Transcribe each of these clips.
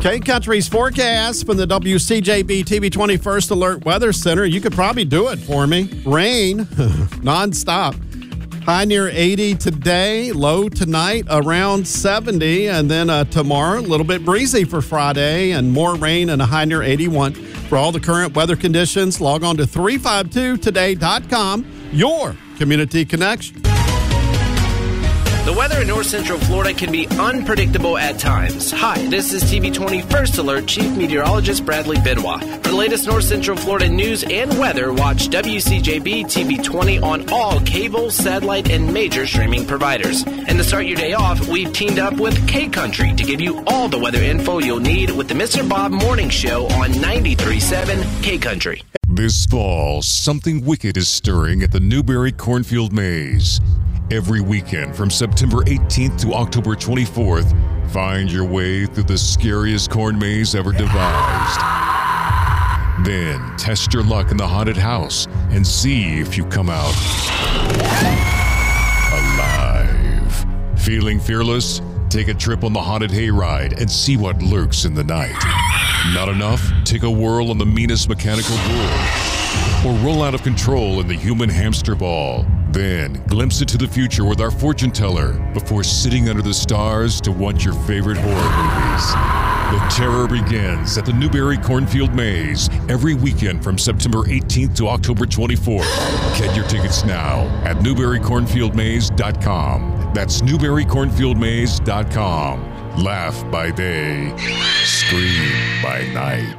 K Country's forecast from the WCJB TV 20 First Alert Weather Center. You could probably do it for me. Rain, nonstop. High near 80 today, low tonight around 70, and then tomorrow a little bit breezy for Friday and more rain and a high near 81. For all the current weather conditions, log on to 352today.com, your community connection. The weather in North Central Florida can be unpredictable at times. Hi, this is TV 20 First Alert Chief Meteorologist Bradley Benoit. For the latest North Central Florida news and weather, watch WCJB TV 20 on all cable, satellite, and major streaming providers. And to start your day off, we've teamed up with K Country to give you all the weather info you'll need with the Mr. Bob Morning Show on 93.7 K Country. This fall, something wicked is stirring at the Newberry Cornfield Maze. Every weekend from September 18th to October 24th, find your way through the scariest corn maze ever devised. Then test your luck in the haunted house and see if you come out alive. Feeling fearless? Take a trip on the haunted hayride and see what lurks in the night. Not enough? Take a whirl on the meanest mechanical bull. Or roll out of control in the human hamster ball. Then glimpse into the future with our fortune teller before sitting under the stars to watch your favorite horror movies. The terror begins at the Newberry Cornfield Maze every weekend from September 18th to October 24th. Get your tickets now at NewberryCornfieldMaze.com. That's NewberryCornfieldMaze.com. Laugh by day, scream by night.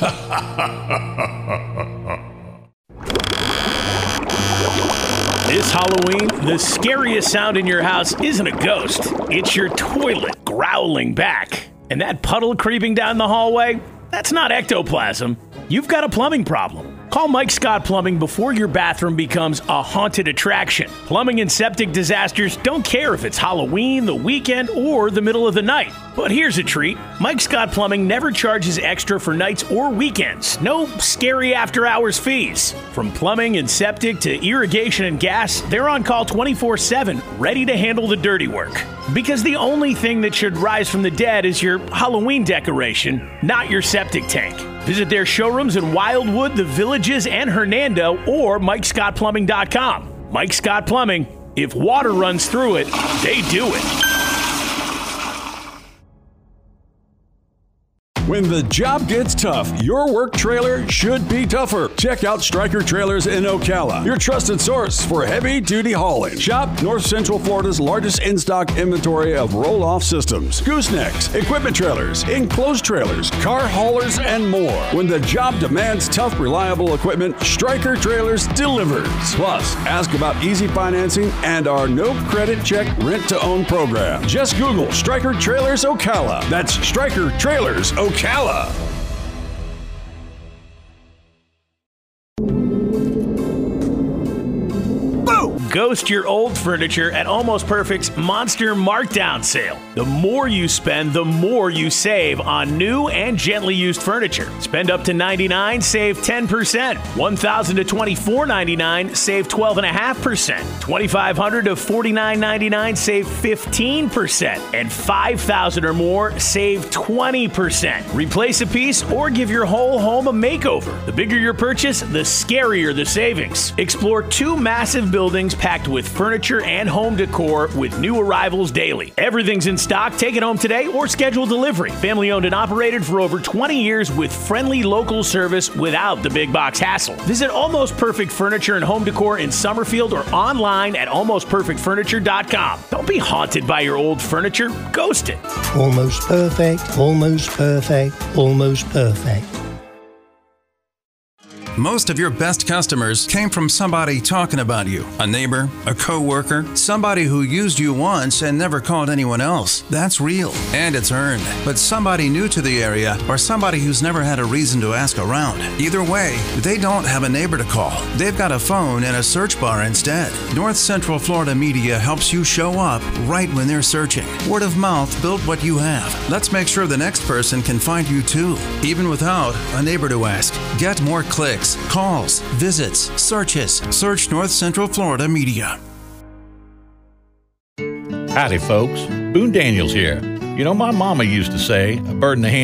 This Halloween, the scariest sound in your house isn't a ghost. It's your toilet growling back. And that puddle creeping down the hallway, that's not ectoplasm. You've got a plumbing problem. Call Mike Scott Plumbing before your bathroom becomes a haunted attraction. Plumbing and septic disasters don't care if it's Halloween, the weekend, or the middle of the night. But here's a treat. Mike Scott Plumbing never charges extra for nights or weekends. No scary after-hours fees. From plumbing and septic to irrigation and gas, they're on call 24/7, ready to handle the dirty work. Because the only thing that should rise from the dead is your Halloween decoration, not your septic tank. Visit their showrooms in Wildwood, The Villages, and Hernando, or MikeScottPlumbing.com. Mike Scott Plumbing. If water runs through it, they do it. When the job gets tough, your work trailer should be tougher. Check out Stryker Trailers in Ocala, your trusted source for heavy-duty hauling. Shop North Central Florida's largest in-stock inventory of roll-off systems, goosenecks, equipment trailers, enclosed trailers, car haulers, and more. When the job demands tough, reliable equipment, Stryker Trailers delivers. Plus, ask about easy financing and our no-credit check rent-to-own program. Just Google Stryker Trailers Ocala. That's Stryker Trailers Ocala. Ghost your old furniture at Almost Perfect's Monster Markdown Sale. The more you spend, the more you save on new and gently used furniture. Spend up to $99, save 10%. $1,000 to $24.99, save 12.5%. $2,500 to $49.99, save 15%. And $5,000 or more, save 20%. Replace a piece or give your whole home a makeover. The bigger your purchase, the scarier the savings. Explore two massive buildings packed with furniture and home decor with new arrivals daily. Everything's in stock. Take it home today or schedule delivery. Family owned and operated for over 20 years with friendly local service without the big box hassle. Visit Almost Perfect Furniture and Home Decor in Summerfield or online at almostperfectfurniture.com. Don't be haunted by your old furniture. Ghost it. Almost perfect, almost perfect, almost perfect. Most of your best customers came from somebody talking about you. A neighbor, a coworker, somebody who used you once and never called anyone else. That's real, and it's earned. But somebody new to the area or somebody who's never had a reason to ask around. Either way, they don't have a neighbor to call. They've got a phone and a search bar instead. North Central Florida Media helps you show up right when they're searching. Word of mouth built what you have. Let's make sure the next person can find you too, even without a neighbor to ask. Get more clicks, calls, visits, searches. Search North Central Florida Media. Howdy, folks. Boone Daniels here. You know, my mama used to say, a bird in the hand